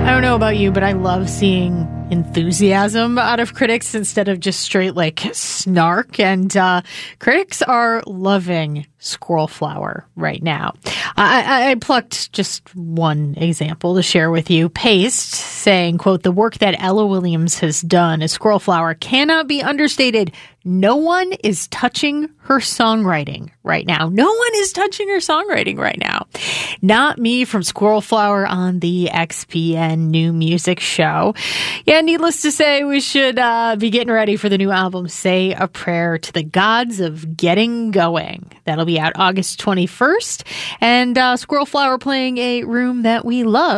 I don't know about you, but I love seeing enthusiasm out of critics instead of just straight snark. And critics are loving Squirrel Flower right now. I plucked just one example to share with you. Paste saying, quote, "The work that Ella Williams has done as Squirrel Flower cannot be understated. No one is touching her songwriting right now. No one is touching her songwriting right now. Not me from Squirrel Flower on the XPN New Music Show." Yeah, needless to say, we should be getting ready for the new album, Say a Prayer to the Gods of Getting Going. That'll be out August 21st. And Squirrel Flower playing a room that we love.